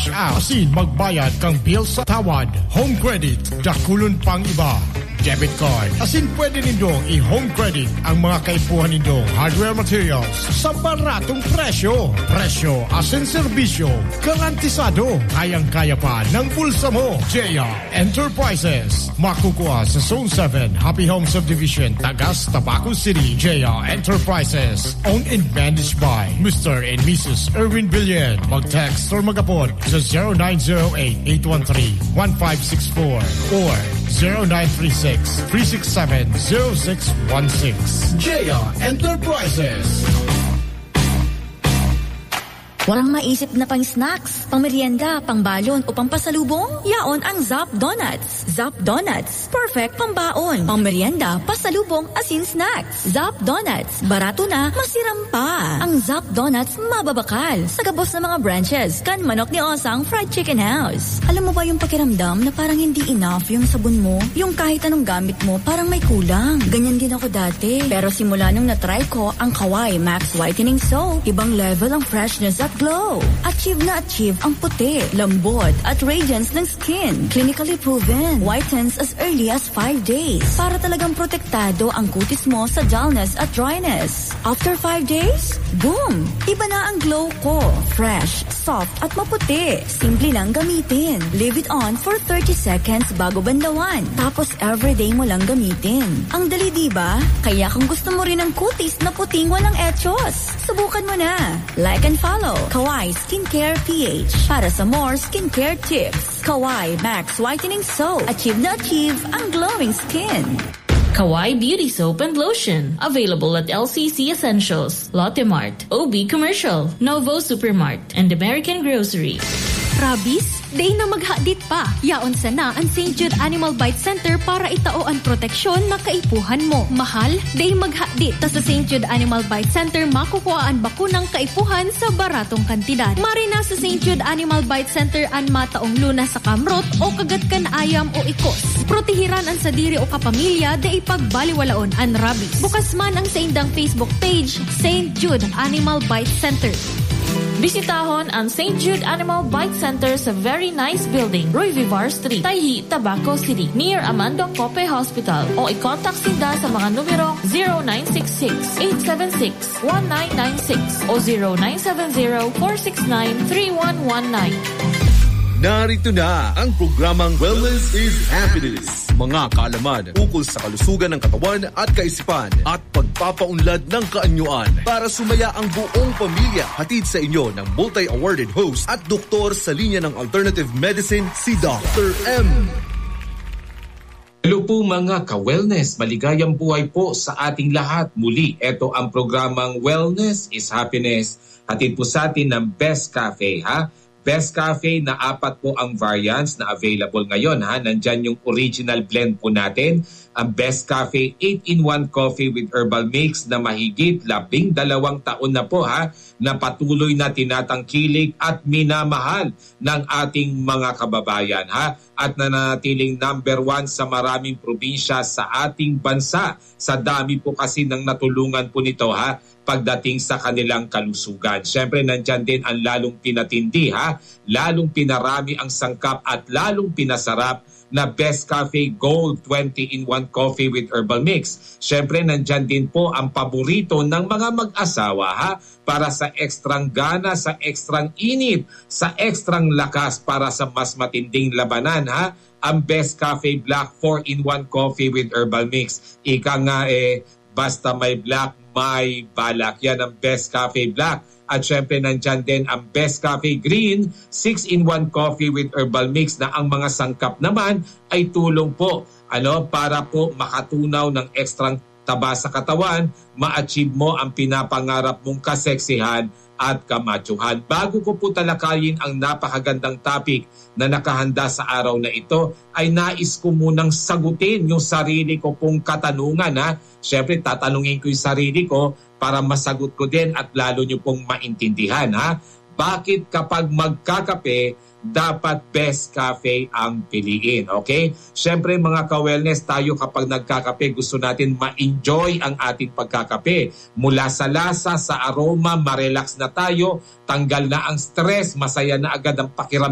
cash out. Asin magbayad kang bill sa tawad. Home credit, dakulon pang iba. Debit card. Asin pwede nindong i-home credit ang mga kaipuhan nindong hardware materials sa baratong presyo. Presyo asin serbisyo. Garantisado. Kayang-kaya pa ng bulsa mo. Jaya Enterprises. Makukuha sa Zone 7, Happy Home Subdivision, Tagas, Tabaco City. Jaya Enterprises. Owned and managed by Mr. and Mrs. Erwin Villen. Mag-text or mag-apod sa 0908-813-1564 or 0936-367-0616. Jaya Enterprises. Walang maisip na pang snacks, pang merienda, pang balon o pang pasalubong? Yaon ang Zap Donuts. Zap Donuts, perfect pang baon, pang merienda, pasalubong, asin snacks. Zap Donuts, barato na, masiram pa. Ang Zap Donuts, mababakal. Sa gabos ng mga branches, kan manok ni Osang Fried Chicken House. Alam mo ba yung pakiramdam na parang hindi enough yung sabon mo? Yung kahit anong gamit mo, parang may kulang. Ganyan din ako dati. Pero simula nung na-try ko ang Kawai Max Whitening Soap, ibang level ang freshness at glow. Achieve na achieve ang puti, lambot at radiance ng skin. Clinically proven. Whitens as early as 5 days. Para talagang protektado ang kutis mo sa dullness at dryness. After 5 days, boom! Iba na ang glow ko. Fresh, soft at maputi. Simple lang gamitin. Leave it on for 30 seconds bago bandawan. Tapos everyday mo lang gamitin. Ang dali diba? Kaya kung gusto mo rin ng kutis na puting walang etchos, subukan mo na. Like and follow Kawai Skincare PH para sa more skincare tips. Kawai Max Whitening Soap. Achieve na achieve ang glowing skin. Kawai Beauty Soap and Lotion. Available at LCC Essentials, Lotte Mart, OB Commercial, Novo Supermart, and American Grocery. Rabies? Day na maghadit pa. Yaon sana ang St. Jude Animal Bite Center para itao ang proteksyon na kaipuhan mo. Mahal? Day maghadit. Ta sa St. Jude Animal Bite Center makukuha ang bakunang kaipuhan sa baratong kantidad. Marina sa St. Jude Animal Bite Center ang mataong luna sa kamrot o kagatkan ayam o ikos. Protehiran ang sadiri o kapamilya da ipagbaliwalaon ang rabies. Bukas man ang sa indang Facebook page, St. Jude Animal Bite Center. Bisitahon ang St. Jude Animal Bite Center sa very nice building, Roy Vivar Street, Tayhi, Tabaco City, near Amandong Cope Hospital. O i-contact sinda sa mga numerong 0966-876-1996 o 0970-469-3119. Narito na ang programang Wellness is Happiness. Mga kaalaman ukol sa kalusugan ng katawan at kaisipan at pagpapaunlad ng kaanyuan para sumaya ang buong pamilya. Hatid sa inyo ng multi-awarded host at doktor sa linya ng alternative medicine, si Dr. M. Hello po mga ka-wellness, maligayang buhay po sa ating lahat. Muli, ito ang programang Wellness is Happiness. Hatid po sa atin ng Best Cafe, ha? Best Cafe na 4 po ang variants na available ngayon, ha. Nandyan yung original blend po natin. Ang Best Cafe 8-in-1 coffee with herbal mix na mahigit 12 taon na po, ha, na patuloy na tinatangkilik at minamahal ng ating mga kababayan, ha, at nanatiling number 1 sa maraming probinsya sa ating bansa. Sa dami po kasi ng natulungan po nito, ha, pagdating sa kanilang kalusugan. Siyempre, nandyan din ang lalong pinatindi, ha, lalong pinarami ang sangkap at lalong pinasarap na Best Cafe Gold 20-in-1 coffee with herbal mix. Siyempre, nandyan din po ang paborito ng mga mag-asawa, ha, para sa ekstrang gana, sa ekstrang init, sa ekstrang lakas para sa mas matinding labanan, ha, ang Best Cafe Black 4-in-1 coffee with herbal mix. Ika nga basta may black, may balak. Yan ang Best Cafe Black. At syempre nandyan din ang Best Cafe Green 6-in-1 coffee with herbal mix na ang mga sangkap naman ay tulong po para po makatunaw ng ekstrang taba sa katawan, ma-achieve mo ang pinapangarap mong kaseksihan at kamatyuhan. Bago ko po talakayin ang napakagandang topic na nakahanda sa araw na ito, ay nais ko munang sagutin yung sarili ko pong katanungan, ha. Siyempre, tatanungin ko yung sarili ko para masagot ko din at lalo nyo pong maintindihan, ha. Bakit kapag magkakape, dapat Best Cafe ang piliin, okay? Siyempre mga ka-wellness, tayo kapag nagkakape, gusto natin ma-enjoy ang ating pagkakape. Mula sa lasa, sa aroma, ma-relax na tayo, tanggal na ang stress, masaya na agad ang pakiramdam